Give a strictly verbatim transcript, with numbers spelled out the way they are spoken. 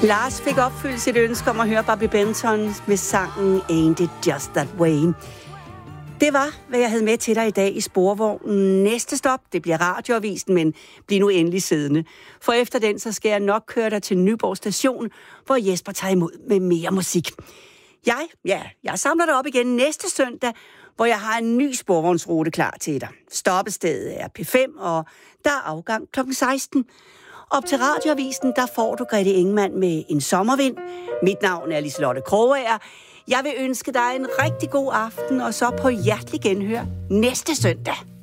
Lars fik opfyldt sit ønske om at høre Bobby Benton med sangen Ain't It Just That Way. Det var, hvad jeg havde med til dig i dag i Sporvognen. Næste stop, det bliver Radioavisen, men bliv nu endelig siddende. For efter den, så skal jeg nok køre dig til Nyborg Station, hvor Jesper tager imod med mere musik. Jeg, ja, jeg samler dig op igen næste søndag, hvor jeg har en ny sporvognsrute klar til dig. Stoppestedet er P fem, og der er afgang klokken seksten. Op til Radioavisen, der får du Grete Ingemann med En sommervind. Mit navn er Liselotte Krogager. Jeg vil ønske dig en rigtig god aften, og så på hjertelig genhør næste søndag.